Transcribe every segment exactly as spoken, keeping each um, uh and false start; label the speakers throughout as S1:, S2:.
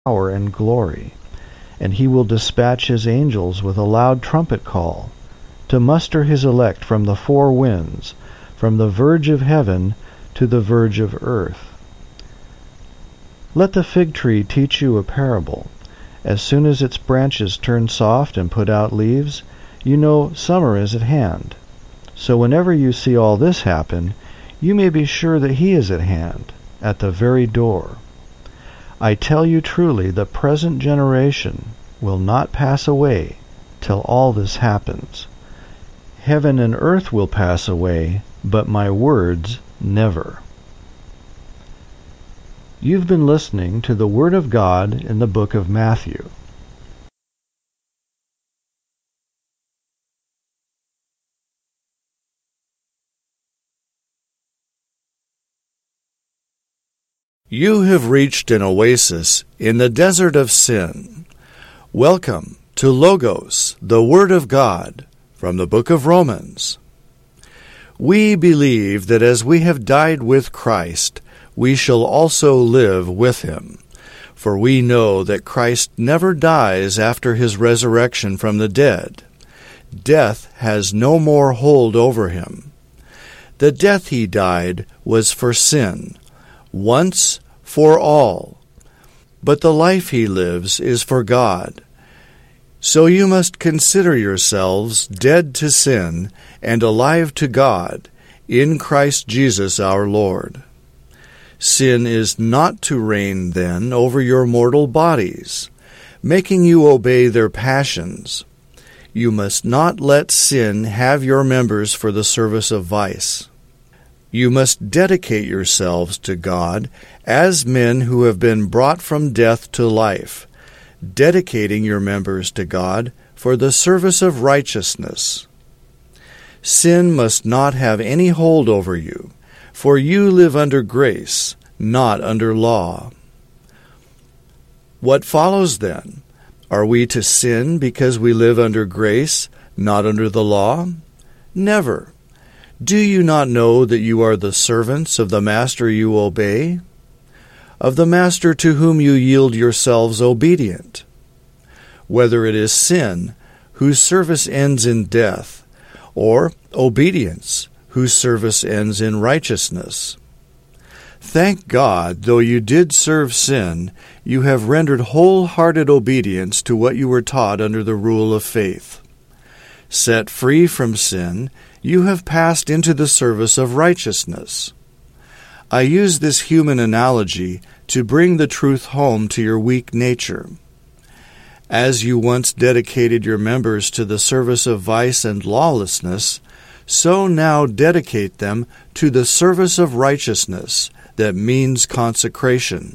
S1: power and glory, and he will dispatch his angels with a loud trumpet call, to muster his elect from the four winds, from the verge of heaven to the verge of earth. Let the fig tree teach you a parable. As soon as its branches turn soft and put out leaves, you know summer is at hand. So whenever you see all this happen, you may be sure that he is at hand, at the very door. I tell you truly, the present generation will not pass away till all this happens. Heaven and earth will pass away, but my words never. You've been listening to the Word of God in the book of Matthew.
S2: You have reached an oasis in the desert of sin. Welcome to Logos, the Word of God, from the book of Romans. We believe that as we have died with Christ, we shall also live with him. For we know that Christ never dies after his resurrection from the dead. Death has no more hold over him. The death he died was for sin, once for all. But the life he lives is for God. So you must consider yourselves dead to sin and alive to God in Christ Jesus our Lord. Sin is not to reign then over your mortal bodies, making you obey their passions. You must not let sin have your members for the service of vice. You must dedicate yourselves to God as men who have been brought from death to life, dedicating your members to God for the service of righteousness. Sin must not have any hold over you, for you live under grace, not under law. What follows then? Are we to sin because we live under grace, not under the law? Never. Do you not know that you are the servants of the master you obey? Of the master to whom you yield yourselves obedient? Whether it is sin, whose service ends in death, or obedience, whose service ends in righteousness. Thank God, though you did serve sin, you have rendered wholehearted obedience to what you were taught under the rule of faith. Set free from sin, you have passed into the service of righteousness. I use this human analogy to bring the truth home to your weak nature. As you once dedicated your members to the service of vice and lawlessness, so now dedicate them to the service of righteousness, that means consecration.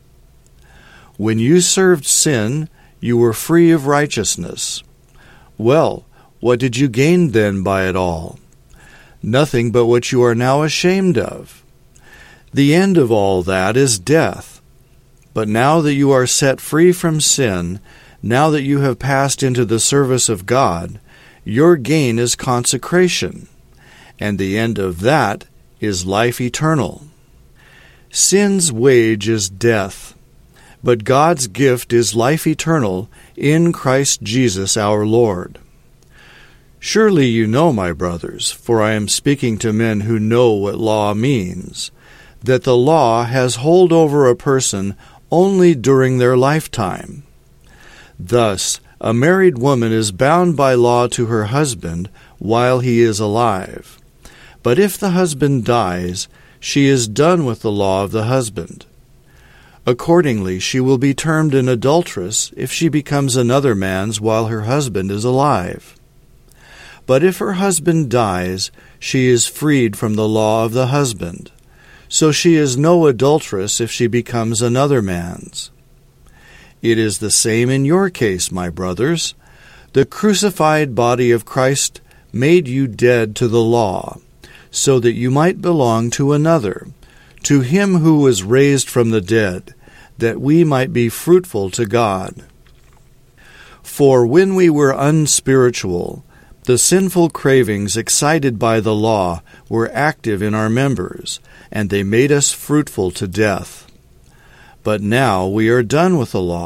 S2: When you served sin, you were free of righteousness. Well, what did you gain then by it all? Nothing but what you are now ashamed of. The end of all that is death. But now that you are set free from sin, now that you have passed into the service of God, your gain is consecration, and the end of that is life eternal. Sin's wage is death, but God's gift is life eternal in Christ Jesus our Lord. Surely you know, my brothers, for I am speaking to men who know what law means, that the law has hold over a person only during their lifetime. Thus, a married woman is bound by law to her husband while he is alive. But if the husband dies, she is done with the law of the husband. Accordingly, she will be termed an adulteress if she becomes another man's while her husband is alive. But if her husband dies, she is freed from the law of the husband. So she is no adulteress if she becomes another man's. It is the same in your case, my brothers. The crucified body of Christ made you dead to the law, so that you might belong to another, to him who was raised from the dead, that we might be fruitful to God. For when we were unspiritual, the sinful cravings excited by the law were active in our members, and they made us fruitful to death. But now we are done with the law